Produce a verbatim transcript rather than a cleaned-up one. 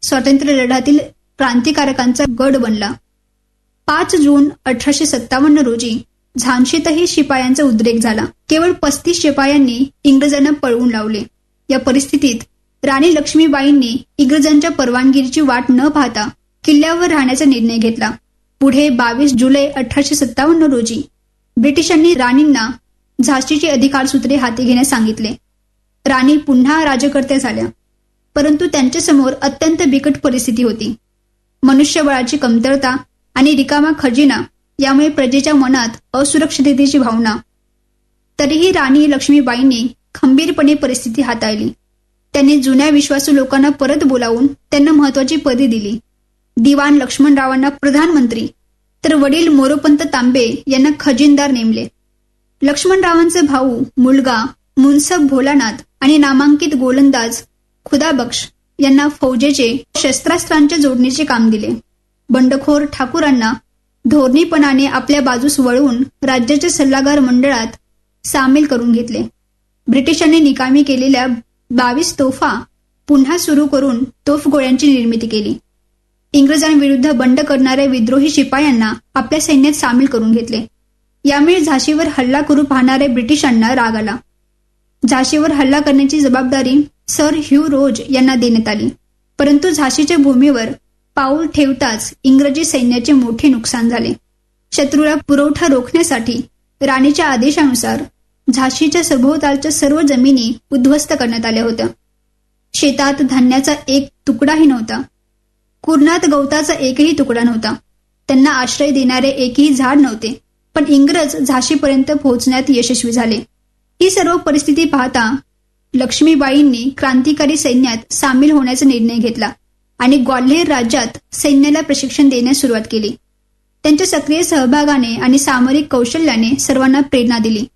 स्वातंत्र्य लढ्यातील क्रांतिकारकांचा गड बनला. पाच जून अठराशे सत्तावन्न रोजी झांशीतही शिपायांचा उद्रेक झाला. केवळ पस्तीस शिपायांनी इंग्रजांना पळवून लावले. या परिस्थितीत राणी लक्ष्मीबाईंनी इंग्रजांच्या परवानगीची वाट न पाहता किल्ल्यावर राहण्याचा निर्णय घेतला. पुढे बावीस जुलै अठराशे सत्तावन्न रोजी ब्रिटिशांनी राणींना झाशीची अधिकारसूत्रे हाती घेण्यास सांगितले. राणी पुन्हा राज्यकर्त्या झाल्या, परंतु त्यांच्यासमोर अत्यंत बिकट परिस्थिती होती. मनुष्यबळाची कमतरता आणि रिकामा खजिना यामुळे प्रजेच्या मनात असुरक्षिततेची भावना. तरीही राणी लक्ष्मीबाईंनी खंबीरपणे परिस्थिती हाताळली. त्यांनी जुन्या विश्वासू लोकांना परत बोलावून त्यांना महत्वाची पदे दिली. दिवाण लक्ष्मणरावांना प्रधानमंत्री तर वडील मोरोपंत तांबे यांना खजिनदार नेमले. लक्ष्मणरावांचे भाऊ, मुलगा मुन्सब भोलानाथ आणि नामांकित गोलंदाज खुदाबक्ष यांना फौजेचे शस्त्रास्त्रांच्या जोडणीचे काम दिले. बंडखोर ठाकूरांना धोरणीपणाने आपल्या बाजूस वळवून राज्याच्या सल्लागार मंडळात सामील करून घेतले. ब्रिटिशांनी निकामी केलेल्या बावीस तोफा पुन्हा सुरू करून तोफगोळ्यांची निर्मिती केली. इंग्रजांविरुद्ध बंड करणाऱ्या विद्रोही शिपायांना आपल्या सैन्यात सामील करून घेतले. यामुळे झाशीवर हल्ला करू पाहणाऱ्या ब्रिटिशांना राग आला. झाशीवर हल्ला करण्याची जबाबदारी सर ह्यू रोज यांना देण्यात आली. परंतु झाशीच्या भूमीवर पाऊल ठेवताच इंग्रजी सैन्याचे मोठे नुकसान झाले. शत्रूला पुरवठा रोखण्यासाठी राणीच्या आदेशानुसार झाशीच्या सभोवतालच्या सर्व जमिनी उद्ध्वस्त करण्यात आल्या होत्या. शेतात धान्याचा एक तुकडाही नव्हता. कुरणात गवताचा एकही तुकडा नव्हता. त्यांना आश्रय देणारे एकही झाड नव्हते. पण इंग्रज झाशीपर्यंत पोहोचण्यात यशस्वी झाले. ही सर्व परिस्थिती पाहता लक्ष्मीबाईंनी क्रांतिकारी सैन्यात सामील होण्याचा निर्णय घेतला आणि ग्वाल्हेर राज्यात सैन्याला प्रशिक्षण देण्यास सुरुवात केली. त्यांच्या सक्रिय सहभागाने आणि सामरिक कौशल्याने सर्वांना प्रेरणा दिली.